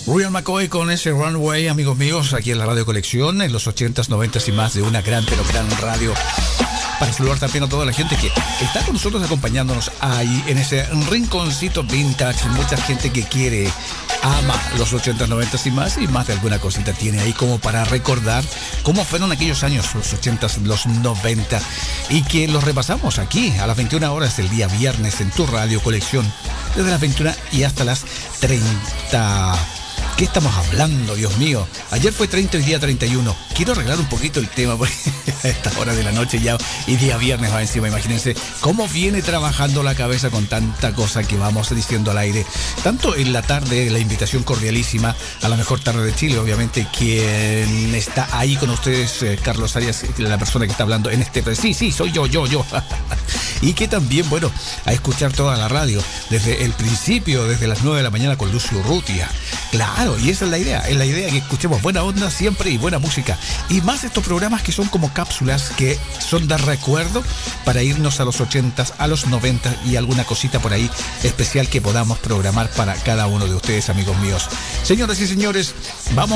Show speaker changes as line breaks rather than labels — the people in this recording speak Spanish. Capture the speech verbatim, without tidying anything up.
Ryan McCoy con ese Runway, amigos míos, aquí en la Radio Colección, en los ochentas, noventas y más de una gran, pero gran radio. Para saludar también a toda la gente que está con nosotros acompañándonos ahí en ese rinconcito vintage. Mucha gente que quiere, ama los ochentas, noventas y más, y más de alguna cosita tiene ahí como para recordar cómo fueron aquellos años, los ochentas, los noventa, y que los repasamos aquí a las veintiuna horas del día viernes en tu Radio Colección, desde las veintiuna y hasta las treinta. ¿Qué estamos hablando, Dios mío? Ayer fue treinta y día treinta y uno. Quiero arreglar un poquito el tema porque a esta hora de la noche ya y día viernes va encima. Imagínense cómo viene trabajando la cabeza con tanta cosa que vamos diciendo al aire. Tanto en la tarde, la invitación cordialísima a la mejor tarde de Chile, obviamente, quien está ahí con ustedes, eh, Carlos Arias, la persona que está hablando en este... Sí, sí, soy yo, yo, yo. Y que también, bueno, a escuchar toda la radio desde el principio, desde las nueve de la mañana con Lucio Urrutia. Claro, y esa es la idea, es la idea que escuchemos buena onda siempre y buena música. Y más estos programas que son como cápsulas, que son de recuerdo para irnos a los ochentas, a los noventas y alguna cosita por ahí especial que podamos programar para cada uno de ustedes, amigos míos. Señoras y señores, vamos